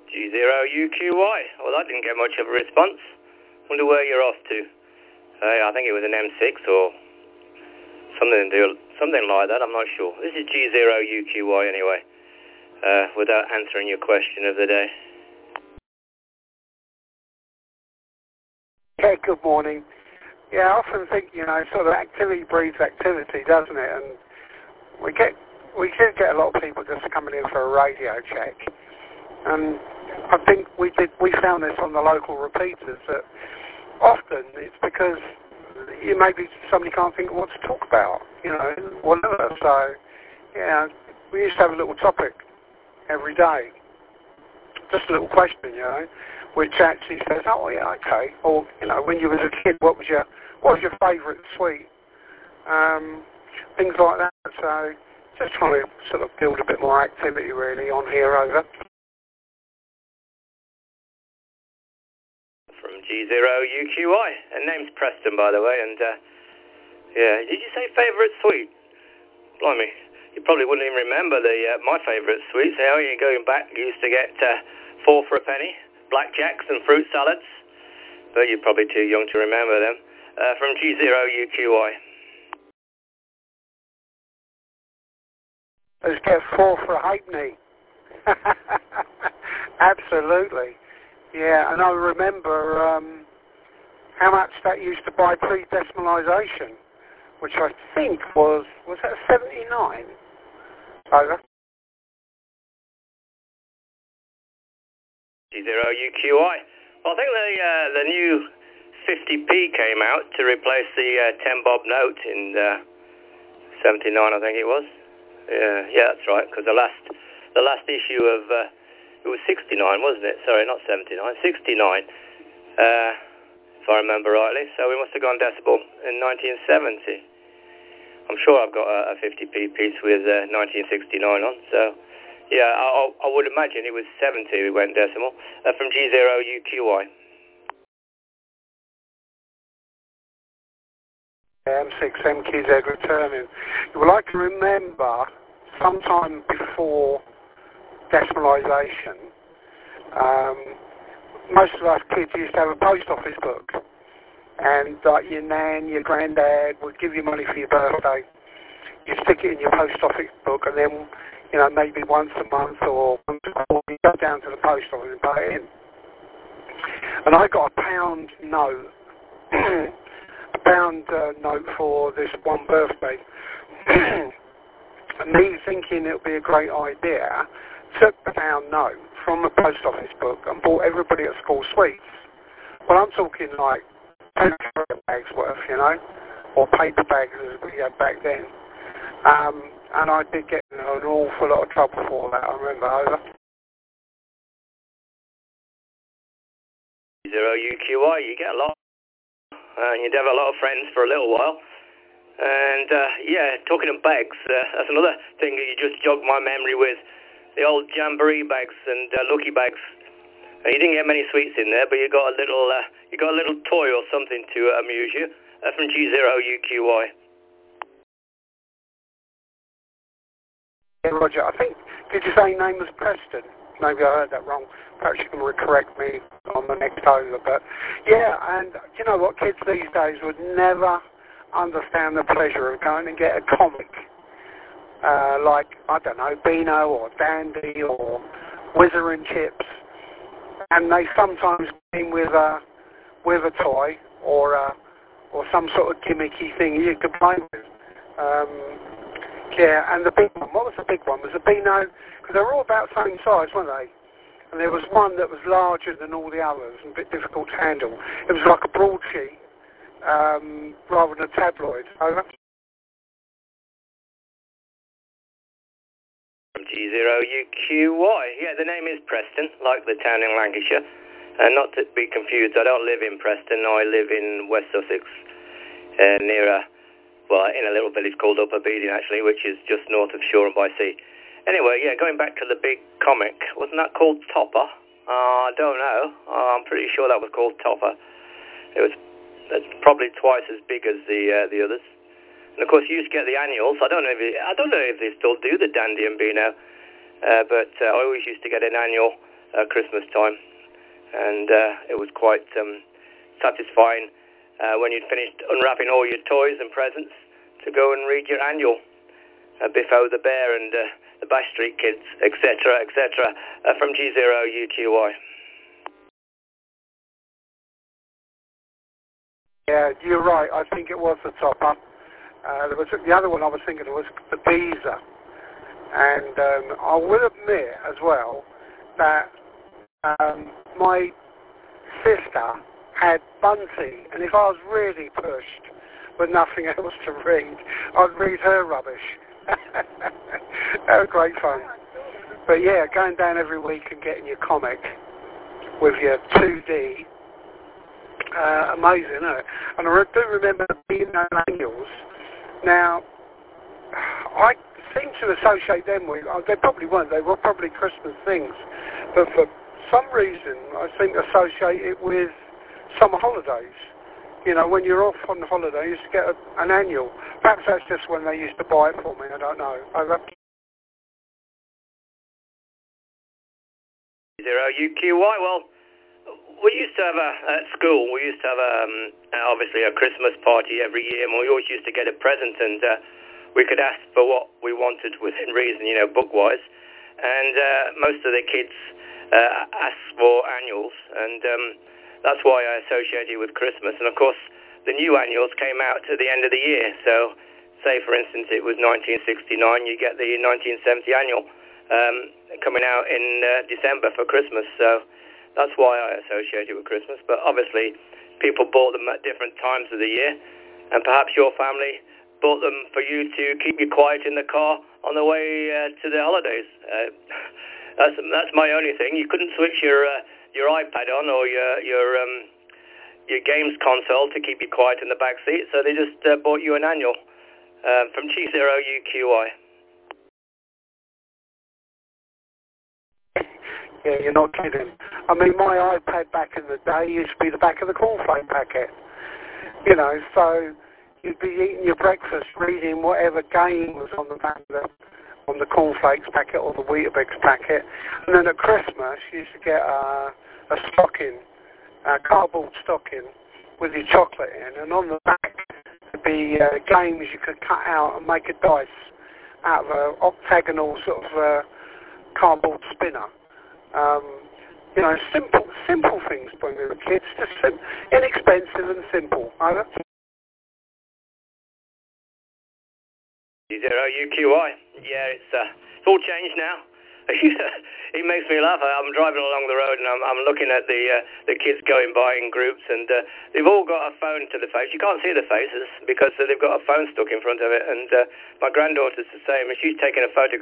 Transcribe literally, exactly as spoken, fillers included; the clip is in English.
G zero U Q Y. Well, I didn't get much of a response. Wonder where you're off to. Uh, I think it was an M six or something something like that, I'm not sure. This is G zero U Q Y anyway, uh, without answering your question of the day. Yeah, good morning. Yeah, I often think, you know, sort of activity breeds activity, doesn't it? And we get, we do get a lot of people just coming in for a radio check. And I think we did, we found this on the local repeaters that often it's because you maybe somebody can't think of what to talk about, you know, whatever. So, yeah, we used to have a little topic every day, just a little question, you know, which actually says, oh yeah, okay, or you know, when you was a kid, what was your what was your favourite sweet? Um, things like that. So, just trying to sort of build a bit more activity really on here over. From G zero U Q Y, and name's Preston, by the way, and uh, yeah, did you say favourite sweet? Blimey, you probably wouldn't even remember the uh, my favourite sweets. How are you going back? You used to get uh, four for a penny, blackjacks and fruit salads, but you're probably too young to remember them. Uh, from G zero U Q Y. Let's get four for a halfpenny. Absolutely. Yeah, and I remember um, how much that used to buy pre-decimalisation, which I think was, was that seventy-nine? Over. G zero U Q Y. Well, I think the, uh, the new fifty p came out to replace the uh, ten bob note in uh, seventy-nine, I think it was. Yeah, yeah, that's right, because the last, the last issue of... Uh, It was sixty-nine, wasn't it? Sorry, not seventy-nine. sixty-nine, uh, if I remember rightly. So we must have gone decibel in nineteen seventy. I'm sure I've got a, a fifty p piece with uh, nineteen sixty-nine on. So, yeah, I, I would imagine it was seventy we went decimal. Uh, from G zero U Q Y. M six M Q Z returning. Well, I can remember sometime before decimalisation, um, most of us kids used to have a post office book, and like uh, your nan, your granddad would give you money for your birthday. You stick it in your post office book, and then, you know, maybe once a month or once a quarter, you go down to the post office and pay it in. And I got a pound note, a pound uh, note for this one birthday. And me thinking it would be a great idea, took the pound note from the post office book and bought everybody at school sweets. Well, I'm talking like two bags worth, you know, or paper bags as we had back then. Um, and I did get in an awful lot of trouble for that, I remember, over. Zero U Q Y, you get a lot, uh, and you'd have a lot of friends for a little while. And, uh, yeah, talking of bags, uh, that's another thing that you just jogged my memory with. The old jamboree bags and uh, lucky bags. Uh, you didn't get many sweets in there, but you got a little, uh, you got a little toy or something to uh, amuse you. Uh, from G zero U Q Y. Yeah, Roger, I think, did you say your name was Preston? Maybe I heard that wrong. Perhaps you can correct me on the next over. But yeah, and you know what? Kids these days would never understand the pleasure of going and get a comic. Uh, like, I don't know, Beano or Dandy or Whizzer and Chips. And they sometimes came with a, with a toy or a, or some sort of gimmicky thing you could play with. Um, yeah, and the big one, what was the big one? Was the Beano, because they were all about the same size, weren't they? And there was one that was larger than all the others and a bit difficult to handle. It was like a broadsheet um, rather than a tabloid. Over. G zero U Q Y. Yeah, the name is Preston, like the town in Lancashire. And not to be confused, I don't live in Preston. I live in West Sussex, uh, near a, well, in a little village called Upper Beeding, actually, which is just north of Shoreham by Sea. Anyway, yeah, going back to the big comic, wasn't that called Topper? Uh, I don't know. Uh, I'm pretty sure that was called Topper. It was it's probably twice as big as the uh, the others. And of course, you used to get the annuals. I don't know if it, I don't know if they still do the Dandy and Beano, uh, but uh, I always used to get an annual uh, Christmas time, and uh, it was quite um, satisfying uh, when you'd finished unwrapping all your toys and presents to go and read your annual, uh, Biffo the Bear and uh, the Bash Street Kids, et cetera, et cetera, uh, from G zero U Q Y. Yeah, you're right. I think it was the Topper. Uh, there was the other one I was thinking of was the Beezer, and um, I will admit as well that um, my sister had Bunty, and if I was really pushed with nothing else to read, I'd read her rubbish. That was great fun. But yeah, going down every week and getting your comic with your two D, uh, amazing, isn't it? And I do remember being on annuals. Now, I seem to associate them with, oh, they probably weren't, they were probably Christmas things, but for some reason I seem to associate it with summer holidays. You know, when you're off on holiday, you used to get a, an annual. Perhaps that's just when they used to buy it for me, I don't know. Over. Zero U Q Y, well, we used to have a, at school, we used to have a, um, obviously a Christmas party every year, and we always used to get a present, and uh, we could ask for what we wanted within reason, you know, book-wise, and uh, most of the kids uh, asked for annuals, and um, that's why I associate it with Christmas. And of course, the new annuals came out at the end of the year, so say for instance it was nineteen sixty-nine, you get the nineteen seventy annual um, coming out in uh, December for Christmas, so that's why I associate it with Christmas. But obviously, people bought them at different times of the year, and perhaps your family bought them for you to keep you quiet in the car on the way uh, to the holidays. Uh, that's that's my only thing. You couldn't switch your uh, your iPad on or your your um, your games console to keep you quiet in the back seat, so they just uh, bought you an annual um, from G zero U Q Y. Yeah, you're not kidding. I mean, my iPad back in the day used to be the back of the cornflake packet. You know, so you'd be eating your breakfast, reading whatever game was on the back of the, on the cornflakes packet or the Weetabix packet. And then at Christmas, you used to get a, a stocking, a cardboard stocking with your chocolate in. And on the back would be uh, games you could cut out and make a dice out of an octagonal sort of uh, cardboard spinner. Um, you know, simple, simple things when we were kids, just sim- inexpensive and simple. Over. Zero U Q Y. Yeah, it's uh, it's all changed now. It makes me laugh. I'm driving along the road and I'm, I'm looking at the uh, the kids going by in groups, and uh, they've all got a phone to the face. You can't see the faces because uh, they've got a phone stuck in front of it. And uh, my granddaughter's the same, and she's taking a photograph